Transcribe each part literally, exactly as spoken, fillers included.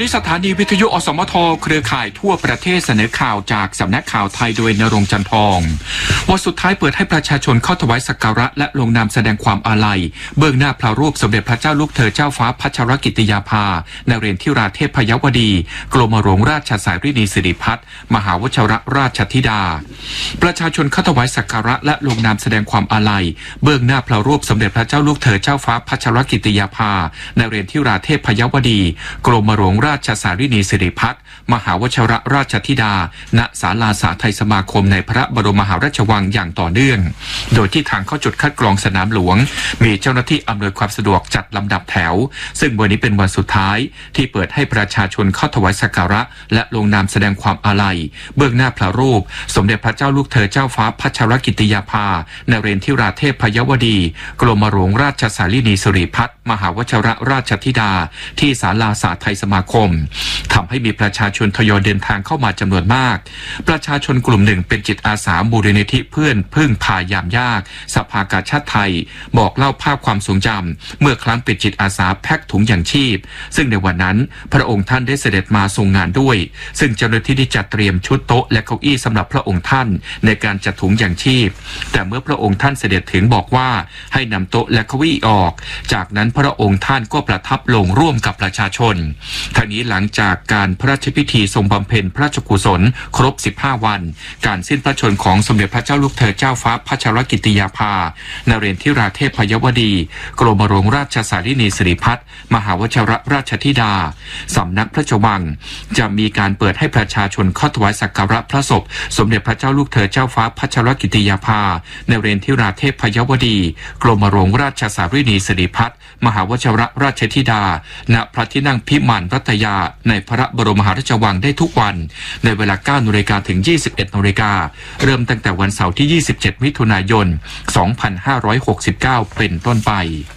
สถานีวิทยุอสมทเครือข่ายทั่วประเทศเสนอข่าวจากสำนักข่าวไทยโดยณรงค์จันทองวันสุดท้ายเปิดให้ประชาชนเข้าถวายสักการะและลงนามแสดงความอาลัยเบื้องหน้าพระรูปสมเด็จพระเจ้าลูกเธอเจ้าฟ้าพัชรกิติยาภานเรนทิราเทพยวดีกรมหลวงราชสายรินีสิริพัฒน์มหาวชิรราชธิดาประชาชนเข้าถวายสักการะและลงนามแสดงความอาลัยเบื้องหน้าพระรูปสมเด็จพระเจ้าลูกเธอเจ้าฟ้าพัชรกิติยาภานเรนทิราเทพยวดีกรมหลวงราชสายรินีสิริพัฒน์มหาวชิรราชธิดาณศาลาสาไทยสมาคมในพระบรมมหาราชวังอย่างต่อเนื่องโดยที่ทางเข้าจุดคัดกรองสนามหลวงมีเจ้าหน้าที่อำนวยความสะดวกจัดลำดับแถวซึ่งวันนี้เป็นวันสุดท้ายที่เปิดให้ประชาชนเข้าถวายสักการะและลงนามแสดงความอาลัยเบื้องหน้าพระรูปสมเด็จพระเจ้าลูกเธอเจ้าฟ้าพัชรกิติยาภานเรนทิราเทพยวดีกรมหลวงราชสายรินีสิริพัฒน์มหาวชิรราชธิดาที่ศาลาสาไทยสมาคมทำให้มีประชาชนทยอยเดินทางเข้ามาจำนวนมากประชาชนกลุ่มหนึ่งเป็นจิตอาสามูลนิธิเพื่อนพึ่งพายามยากสภากาชาติไทยบอกเล่าภาพความทรงจำเมื่อครั้งเป็นจิตอาสาแพ็คถุงยางชีพซึ่งในวันนั้นพระองค์ท่านได้เสด็จมาทรงงานด้วยซึ่งเจ้าหน้าที่ได้จัดเตรียมชุดโต๊ะและเก้าอี้สำหรับพระองค์ท่านในการจัดถุงยางชีพแต่เมื่อพระองค์ท่านเสด็จถึงบอกว่าให้นำโต๊ะและเก้าอี้ออกจากนั้นพระองค์ท่านก็ประทับลงร่วมกับประชาชนทั้งนี้หลังจากการพระราชพิธีทรงบำเพ็ญพระราชกุศลครบสิบห้าวันการสิ้นพระชนม์ของสมเด็จพระเจ้าลูกเธอเจ้าฟ้าพัชรกิติยาภานเรนทิราเทพยวดีกรมหลวงราชสายรินีสิริพัฒน์มหาวชิรราชธิดาสำนักพระราชวังจะมีการเปิดให้ประชาชนเข้าถวายสักการะพระศพสมเด็จพระเจ้าลูกเธอเจ้าฟ้าพัชรกิติยาภานเรนทิราเทพยวดีกรมหลวงราชสายรินีสิริพัฒน์มหาวชิรราชธิดาณพระที่นั่งพิมานรัตยาในพระบรมมหาราชวังได้ทุกวันในเวลา เก้านาฬิกา ถึง ยี่สิบเอ็ดนาฬิกาเริ่มตั้งแต่วันเสาร์ที่ ยี่สิบเจ็ดมิถุนายน สองพันห้าร้อยหกสิบเก้า เป็นต้นไป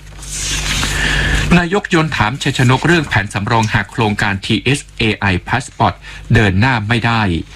นายกยนต์ถามชัยชนกเรื่องแผนสำรองหากโครงการ ที เอส เอ ไอ Passport เดินหน้าไม่ได้